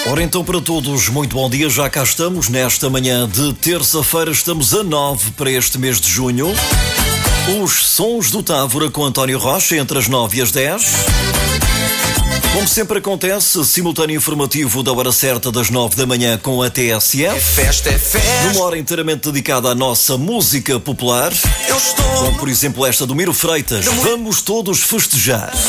Ora então, para todos, muito bom dia. Já cá estamos nesta manhã de terça-feira. Estamos a 9 para este mês de junho. Os Sons do Távora com António Rocha entre as 9 e as 10. Como sempre acontece, simultâneo informativo da hora certa das 9 da manhã com a TSF. É festa. Numa hora inteiramente dedicada à nossa música popular. Como, por exemplo, esta do Miro Freitas. Vamos todos festejar.